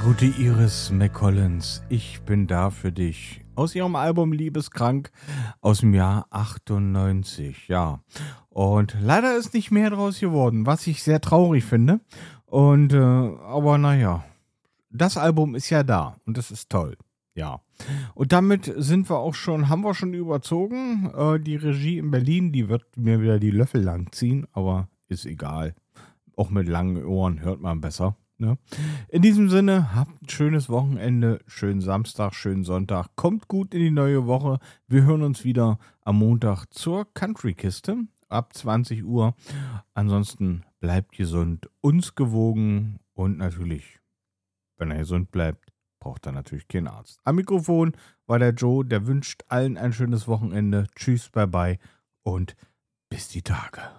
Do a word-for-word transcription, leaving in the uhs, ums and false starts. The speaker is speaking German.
Gute Iris McCollins, ich bin da für dich. Aus ihrem Album Liebeskrank aus dem Jahr achtundneunzig, ja. Und leider ist nicht mehr draus geworden, was ich sehr traurig finde. Und, äh, aber naja, das Album ist ja da und das ist toll, ja. Und damit sind wir auch schon, haben wir schon überzogen. Äh, die Regie in Berlin, die wird mir wieder die Löffel lang ziehen, aber ist egal. Auch mit langen Ohren hört man besser. Ne? In diesem Sinne, habt ein schönes Wochenende, schönen Samstag, schönen Sonntag. Kommt gut in die neue Woche. Wir hören uns wieder am Montag zur Country-Kiste ab zwanzig Uhr. Ansonsten bleibt gesund, uns gewogen und natürlich, wenn er gesund bleibt, braucht er natürlich keinen Arzt. Am Mikrofon war der Joe, der wünscht allen ein schönes Wochenende. Tschüss, bye bye und bis die Tage.